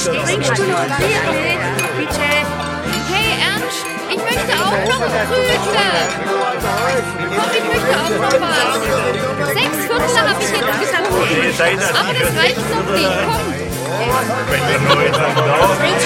Bringst du noch Bier? Bitte. Hey Ernst, ich möchte auch noch Brötchen. Komm, ich möchte auch noch was. 6 Viertel habe ich jetzt gesagt. Aber das reicht noch nicht. Komm. Wenn wir noch jetzt